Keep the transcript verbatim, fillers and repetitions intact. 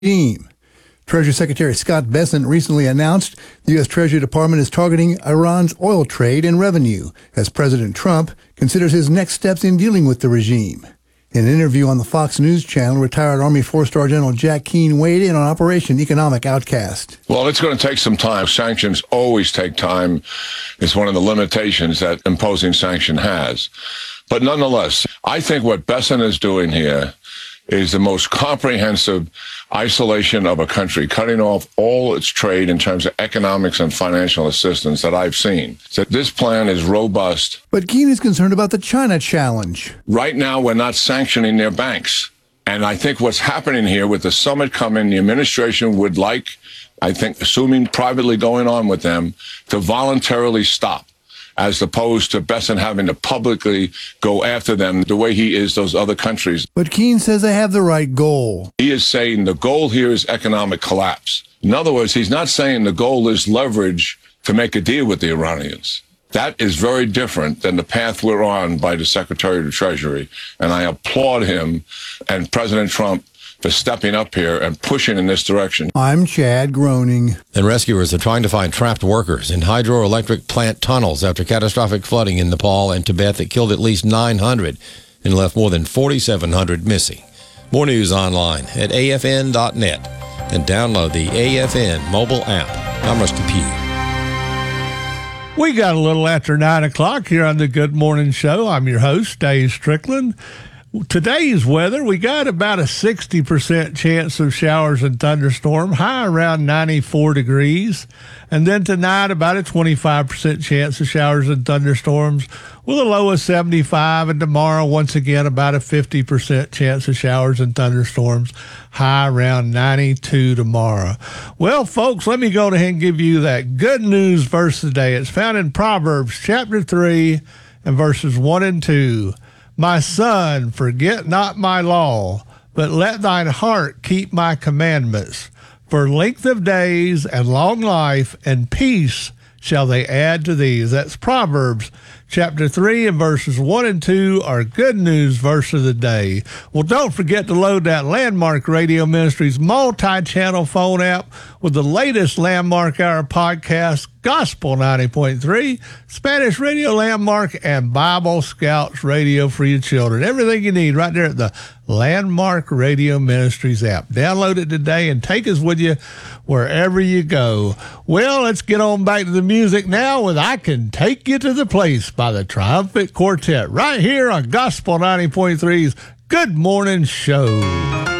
regime. Treasury Secretary Scott Bessent recently announced the U S. Treasury Department is targeting Iran's oil trade and revenue as President Trump considers his next steps in dealing with the regime. In an interview on the Fox News Channel, retired Army four-star General Jack Keane weighed in on Operation Economic Outcast. Well, it's going to take some time. Sanctions always take time. It's one of the limitations that imposing sanction has. But nonetheless, I think what Bessent is doing here is the most comprehensive isolation of a country, cutting off all its trade in terms of economics and financial assistance that I've seen. So this plan is robust. But Keane is concerned about the China challenge. Right now, we're not sanctioning their banks. And I think what's happening here with the summit coming, the administration would like, I think, assuming privately going on with them, to voluntarily stop, as opposed to Bessent having to publicly go after them the way he is those other countries. But Keane says they have the right goal. He is saying the goal here is economic collapse. In other words, he's not saying the goal is leverage to make a deal with the Iranians. That is very different than the path we're on by the Secretary of the Treasury. And I applaud him and President Trump for stepping up here and pushing in this direction. I'm Chad Groening. And rescuers are trying to find trapped workers in hydroelectric plant tunnels after catastrophic flooding in Nepal and Tibet that killed at least nine hundred and left more than forty-seven hundred missing. More news online at A F N dot net and download the A F N mobile app. I'm Rusty Pugh. We got a little after nine o'clock here on the Good Morning Show. I'm your host, Dave Strickland. Today's weather, we got about a sixty percent chance of showers and thunderstorm, high around ninety-four degrees. And then tonight, about a twenty-five percent chance of showers and thunderstorms with a low of seventy-five. And tomorrow, once again, about a fifty percent chance of showers and thunderstorms, high around ninety-two tomorrow. Well, folks, let me go ahead and give you that good news verse of the day. It's found in Proverbs chapter three and verses one and two. My son, forget not my law, but let thine heart keep my commandments. For length of days and long life and peace shall they add to these. That's Proverbs chapter three and verses one and two, our good news verse of the day. Well, don't forget to load that Landmark Radio Ministries multi-channel phone app with the latest Landmark Hour podcast, Gospel ninety point three, Spanish Radio Landmark, and Bible Scouts Radio for your children. Everything you need right there at the Landmark Radio Ministries app. Download it today and take us with you wherever you go. Well, let's get on back to the music now with I Can Take You to the Place by the Triumphant Quartet right here on Gospel ninety point three's Good Morning Show.